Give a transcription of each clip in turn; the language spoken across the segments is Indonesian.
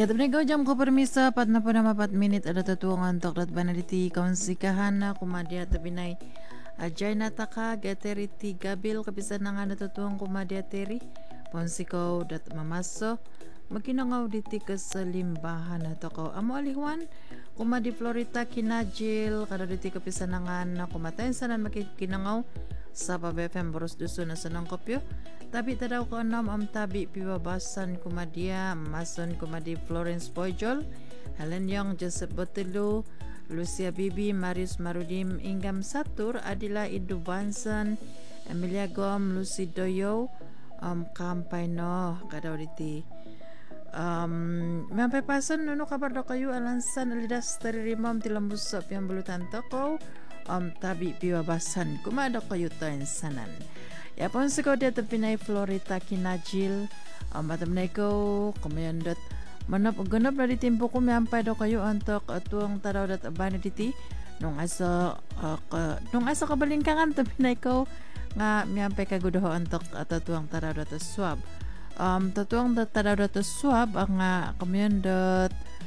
Ya tapi ko jam ko permisa 44 menit ada tutuangan tok dat banaditi kaunsigahan na kumadia tabinay ajay nataka gateriti gabil kabisan nang ada tutuang kumadia teri ponsiko dat mamaso makinangaw diti kasalimbahan na toko amo alihwan kumadi Florita kinajil kada diti kapisanangan na kumatayin sanan makikinangaw sa pabefem boros duso na sanang kopyo tabi tadaw ko anam am tabi pibabasan kumadia mason kumadi Florence Pojol Helen Young Joseph Botello Lucia Bibi Marius Marudim Ingam Satur Adila Idu Bansan Emilia Gom Lucy Doyo kampay no kadaw diti Mampai pasan nuno kabar do kayu alansan alidas taririmam tilambusop yang bulutan toko tabi piwabasan kumada kayu tayin sanan ya pon siko dia tepinay Florita kinajil matamnay ko kumayandat manap ganap na ditimpo ko mampai do kayu antok tuang taraw dat abana diti nung asa kabalingkangan tepinay ko nga mampai kagudoho antok tuang taraw dat swab tatuang taraw dat swab ang kumayandat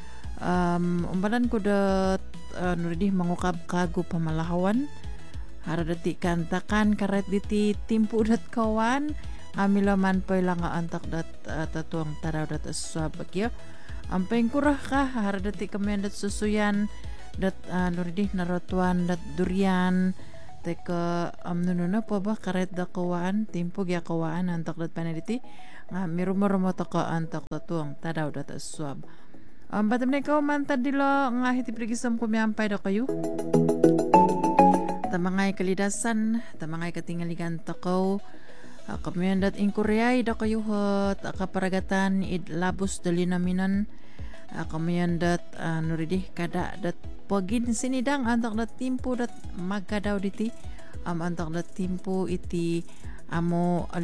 umbalan ko dat nuridih mangukab kagu pamalahawan haradati kantakan karet diti timpu dat kawan ngamila manpoy lang antak dat tatuang taraw dat swab bagyo ampeng kurah ka haradati kamayan dat susuyan dat nuridih narotuan dat durian teka nuno po ba karet da kawan timpu gya kawan antak dat panaditi mirumo ka antak tatuang taraw dat swab batam na ikaw mantad dilo nga hiti prigisam kumiampay do kayo tamangay kalidasan tamangay katingaligan takaw kamiyan dat inkuryay do kayo hot kaparagatan id labos dalinaminan kamiyan dat nuridih kada dat pagin sinidang antak dat timpo dat magkadaw diti antak dat timpo iti amo